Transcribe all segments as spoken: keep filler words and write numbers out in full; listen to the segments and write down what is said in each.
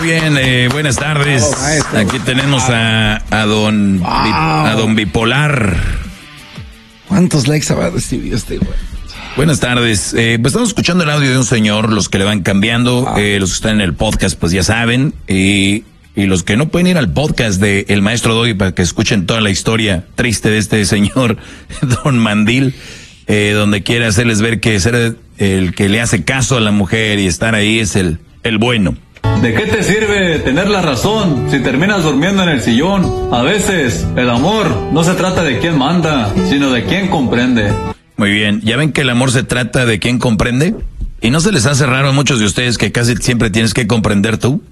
Bien, eh, buenas tardes. Oh, aquí tenemos a, a don wow. Bi, a don Bipolar. ¿Cuántos likes habrá recibido este güey? Buenas tardes. Eh, pues estamos escuchando el audio de un señor, los que le van cambiando, wow. eh, los que están en el podcast, pues ya saben, y, y los que no pueden ir al podcast de El Maestro Doggy para que escuchen toda la historia triste de este señor, don Mandil, eh, donde quiere hacerles ver que ser el que le hace caso a la mujer y estar ahí es el, el bueno. ¿De qué te sirve tener la razón si terminas durmiendo en el sillón? A veces, el amor no se trata de quién manda, sino de quién comprende. Muy bien, ¿ya ven que el amor se trata de quién comprende? ¿Y no se les hace raro a muchos de ustedes que casi siempre tienes que comprender tú?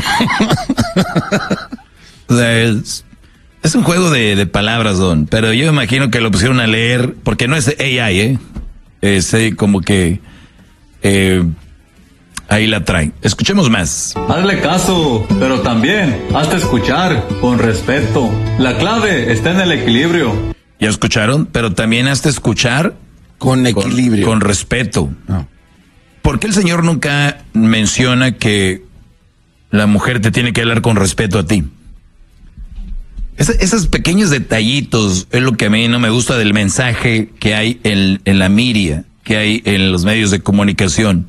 O sea, es, es un juego de, de palabras, don, pero yo imagino que lo pusieron a leer, porque no es A I, ¿eh? Es eh, como que... Eh, ahí la traen. Escuchemos más. Hazle caso, pero también hazte escuchar con respeto. La clave está en el equilibrio. ¿Ya escucharon? Pero también hazte escuchar con equilibrio. Con, con respeto. No. ¿Por qué el señor nunca menciona que la mujer te tiene que hablar con respeto a ti? Es, esos pequeños detallitos es lo que a mí no me gusta del mensaje que hay en, en la media, que hay en los medios de comunicación.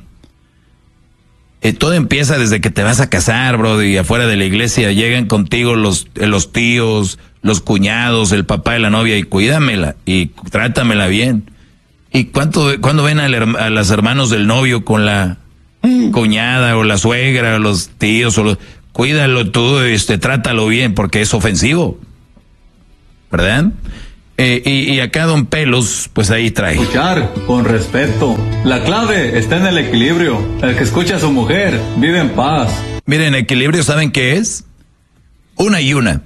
Eh, todo empieza desde que te vas a casar, bro, y afuera de la iglesia llegan contigo los, los tíos, los cuñados, el papá de la novia, y cuídamela, y trátamela bien. ¿Y cuánto, cuándo ven a, a los hermanos del novio con la mm. cuñada, o la suegra, o los tíos, o los, cuídalo tú, este, trátalo bien, porque es ofensivo, ¿verdad? Eh, y, y acá don Pelos, pues ahí trae. Escuchar con respeto. La clave está en el equilibrio. El que escucha a su mujer vive en paz. Miren, equilibrio, ¿saben qué es? Una y una.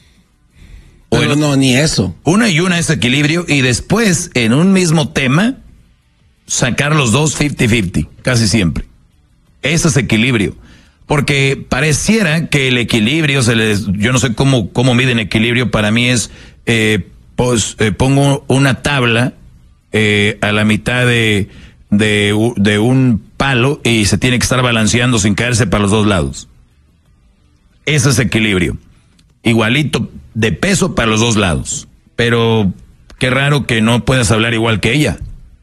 Pero no, ni eso. Una y una es equilibrio, y después, en un mismo tema, sacar los dos cincuenta cincuenta, casi siempre. Eso es equilibrio. Porque pareciera que el equilibrio, se les, yo no sé cómo, cómo miden equilibrio, para mí es... Eh, Pues eh, pongo una tabla eh, a la mitad de, de, de un palo y se tiene que estar balanceando sin caerse para los dos lados. Ese es equilibrio. Igualito de peso para los dos lados. Pero qué raro que no puedas hablar igual que ella.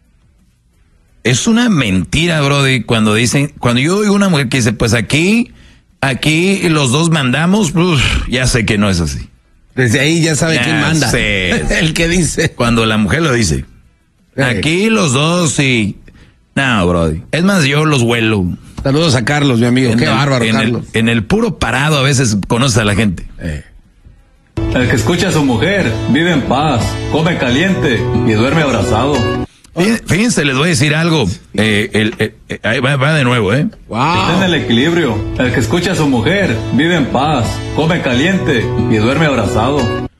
Es una mentira, brody, cuando dicen, cuando yo oigo una mujer que dice, pues aquí, aquí los dos mandamos, uf, ya sé que no es así. Desde ahí ya sabe ya quién manda. Sé. El que dice. Cuando la mujer lo dice. Aquí los dos sí. No, brody. Es más, yo los huelo. Saludos a Carlos, mi amigo. En Qué el, bárbaro, en Carlos. El, en el puro parado a veces conoces a la gente. Eh. El que escucha a su mujer vive en paz, come caliente y duerme abrazado. Fíjense, les voy a decir algo. Eh, el, eh, eh, ahí va, va de nuevo, ¿eh? Wow. Está en el equilibrio. El que escucha a su mujer vive en paz, come caliente y duerme abrazado.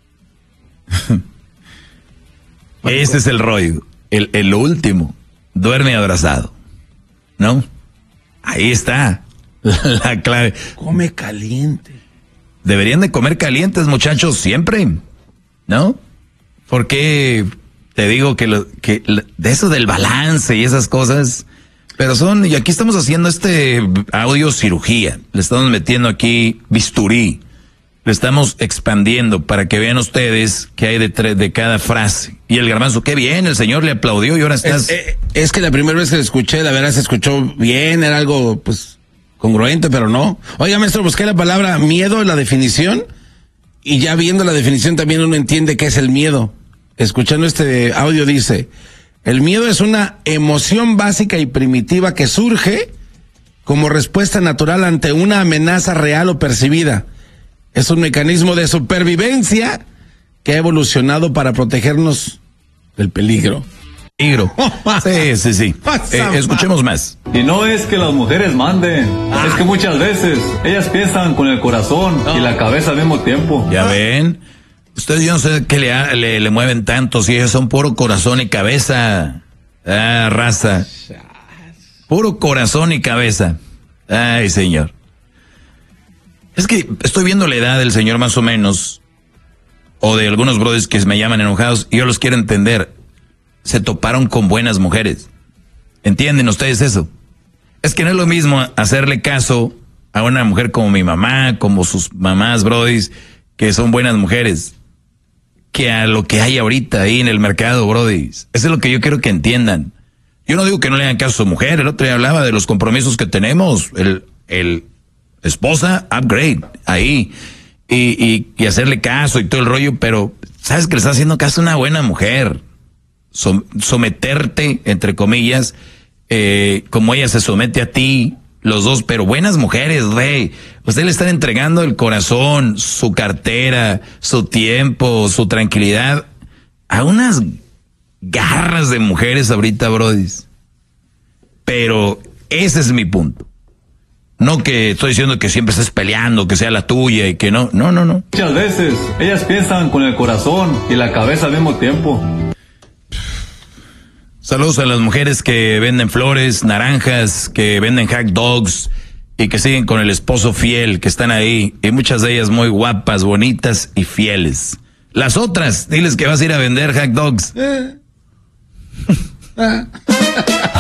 Ese es el rollo. El, el último. Duerme abrazado. ¿No? Ahí está la clave. Come caliente. Deberían de comer calientes, muchachos, siempre. ¿No? Porque... Te digo que, lo, que de eso del balance y esas cosas, pero son, y aquí estamos haciendo este audio cirugía, le estamos metiendo aquí bisturí, le estamos expandiendo para que vean ustedes qué hay detrás de cada frase. Y el garbanzo, qué bien, el señor le aplaudió y ahora estás... Es, es, es que la primera vez que lo escuché, la verdad se escuchó bien, era algo, pues, congruente, pero no. Oiga, maestro, busqué la palabra miedo en la definición, y ya viendo la definición también uno entiende qué es el miedo. Escuchando este audio dice, el miedo es una emoción básica y primitiva que surge como respuesta natural ante una amenaza real o percibida. Es un mecanismo de supervivencia que ha evolucionado para protegernos del peligro. Peligro. Sí, sí, sí. Eh, escuchemos más. Y no es que las mujeres manden, ah. es que muchas veces ellas piensan con el corazón oh. y la cabeza al mismo tiempo. Ya ven. Ustedes yo no sé qué le, le, le mueven tanto, si ellos son puro corazón y cabeza. Ah, raza. Puro corazón y cabeza. Ay, señor. Es que estoy viendo la edad del señor más o menos, o de algunos brothers que me llaman enojados, y yo los quiero entender. Se toparon con buenas mujeres. ¿Entienden ustedes eso? Es que no es lo mismo hacerle caso a una mujer como mi mamá, como sus mamás, brodis, que son buenas mujeres, que a lo que hay ahorita ahí en el mercado, brodis. Eso es lo que yo quiero que entiendan. Yo no digo que no le hagan caso a su mujer. El otro día hablaba de los compromisos que tenemos. El, el esposa, upgrade, ahí. Y, y, y hacerle caso y todo el rollo, pero sabes que le está haciendo caso a una buena mujer. Som, someterte, entre comillas, eh, como ella se somete a ti, los dos, pero buenas mujeres, rey. Ustedes le están entregando el corazón, su cartera, su tiempo, su tranquilidad a unas garras de mujeres ahorita, brodis. Pero ese es mi punto. No que estoy diciendo que siempre estés peleando, que sea la tuya y que no. No, no, no. Muchas veces ellas piensan con el corazón y la cabeza al mismo tiempo. Saludos a las mujeres que venden flores, naranjas, que venden hot dogs y que siguen con el esposo fiel, que están ahí. Y muchas de ellas muy guapas, bonitas y fieles. Las otras, diles que vas a ir a vender hot dogs.